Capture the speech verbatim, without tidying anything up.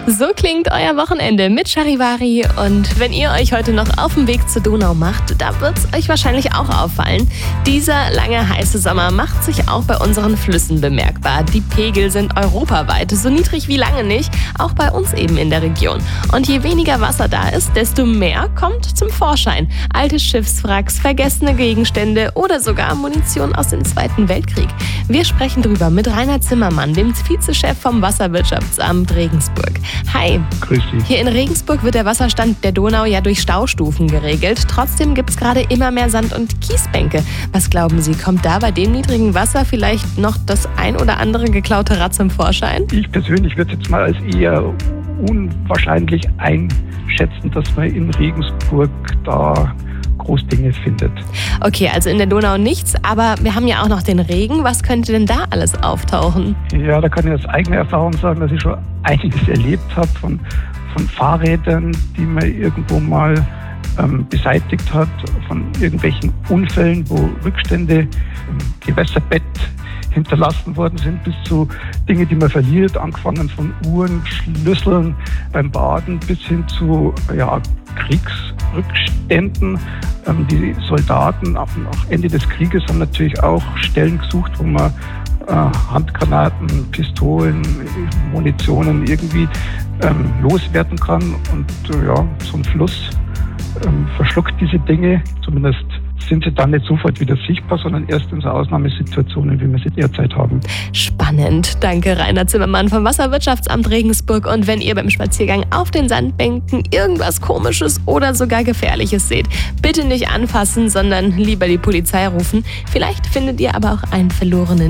So klingt euer Wochenende mit Charivari. Und wenn ihr euch heute noch auf den Weg zur Donau macht, da wird es euch wahrscheinlich auch auffallen. Dieser lange heiße Sommer macht sich auch bei unseren Flüssen bemerkbar. Die Pegel sind europaweit so niedrig wie lange nicht, auch bei uns eben in der Region. Und je weniger Wasser da ist, desto mehr kommt zum Vorschein. Alte Schiffswracks, vergessene Gegenstände oder sogar Munition aus dem Zweiten Weltkrieg. Wir sprechen drüber mit Rainer Zimmermann, dem Vizechef vom Wasserwirtschaftsamt Regensburg. Hi. Grüß dich. Hier in Regensburg wird der Wasserstand der Donau ja durch Staustufen geregelt. Trotzdem gibt es gerade immer mehr Sand- und Kiesbänke. Was glauben Sie, kommt da bei dem niedrigen Wasser vielleicht noch das ein oder andere geklaute Rad zum Vorschein? Ich persönlich würde jetzt mal als eher unwahrscheinlich einschätzen, dass man in Regensburg da Großdinge findet. Okay, also in der Donau nichts, aber wir haben ja auch noch den Regen. Was könnte denn da alles auftauchen? Ja, da kann ich aus eigener Erfahrung sagen, dass ich schon einiges erlebt habe von, von Fahrrädern, die man irgendwo mal ähm, beseitigt hat, von irgendwelchen Unfällen, wo Rückstände im Gewässerbett hinterlassen worden sind, bis zu Dinge, die man verliert, angefangen von Uhren, Schlüsseln beim Baden bis hin zu ja, Kriegsrückständen. Ähm, die Soldaten nach Ende des Krieges haben natürlich auch Stellen gesucht, wo man äh, Handgranaten, Pistolen, Munitionen irgendwie ähm, loswerden kann. Und äh, ja, so ein Fluss ähm, verschluckt diese Dinge, zumindest sind sie dann nicht sofort wieder sichtbar, sondern erst in so Ausnahmesituationen, wie wir sie derzeit haben. Spannend. Danke, Rainer Zimmermann vom Wasserwirtschaftsamt Regensburg. Und wenn ihr beim Spaziergang auf den Sandbänken irgendwas Komisches oder sogar Gefährliches seht, bitte nicht anfassen, sondern lieber die Polizei rufen. Vielleicht findet ihr aber auch einen verlorenen